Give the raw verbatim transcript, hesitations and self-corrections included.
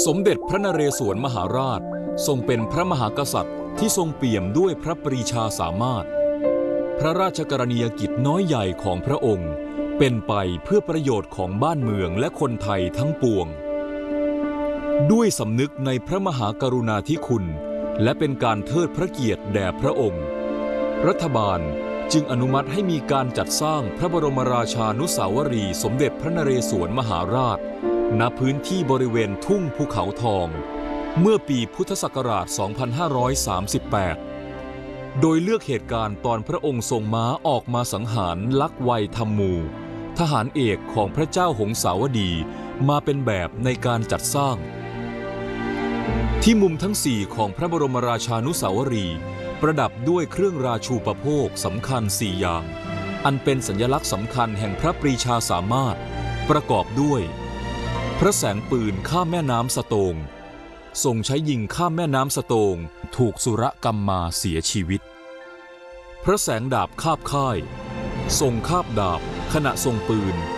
สมเด็จพระนเรศวรมหาราชทรงเป็นพระมหากษัตริย์ที่ทรงเปี่ยมด้วยพระปรีชาสามารถพระราชกรณียกิจน้อยใหญ่ของพระองค์เป็นไปเพื่อประโยชน์ของบ้านเมืองและคนไทยทั้งปวงด้วยสำนึกในพระมหากรุณาธิคุณและเป็นการเทิดพระเกียรติแด่พระองค์รัฐบาลจึงอนุมัติให้มีการจัดสร้างพระบรมราชานุสาวรีย์สมเด็จพระนเรศวรมหาราชณพื้นที่บริเวณทุ่งภูเขาทองเมื่อปีพุทธศักราช สองพันห้าร้อยสามสิบแปด โดยเลือกเหตุการณ์ตอนพระองค์ทรงม้าออกมาสังหารลักวัยธรรมูทหารเอกของพระเจ้าหงสาวดีมาเป็นแบบในการจัดสร้างที่มุมทั้งสี่ของพระบรมราชานุสาวรีย์ประดับด้วยเครื่องราชูปโภคสำคัญสี่อย่างอันเป็นสัญลักษณ์สำคัญแห่งพระปรีชาสามารถประกอบด้วยพระแสงปืนข้ามแม่น้ำสะโตงทรงใช้ยิงข้ามแม่น้ำสะโตงถูกสุรกัมมาเสียชีวิตพระแสงดาบคาบค่ายทรงคาบดาบขณะทรงปืน